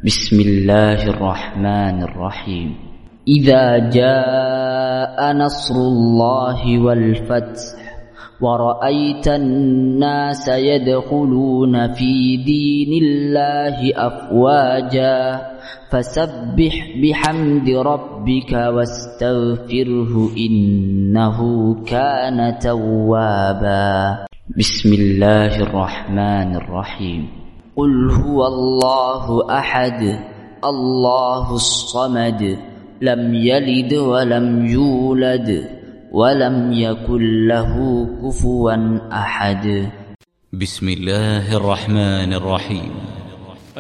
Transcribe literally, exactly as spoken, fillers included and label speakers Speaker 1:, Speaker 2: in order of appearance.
Speaker 1: بسم الله الرحمن الرحيم. إذا جاء نصر الله والفتح ورأيت الناس يدخلون في دين الله أفواجا فسبح بحمد ربك واستغفره إنه كان توابا. بسم الله الرحمن الرحيم. قل هو الله أحد الله الصمد لم يلد ولم يولد ولم يكن له كفوا أحد.
Speaker 2: بسم الله الرحمن الرحيم.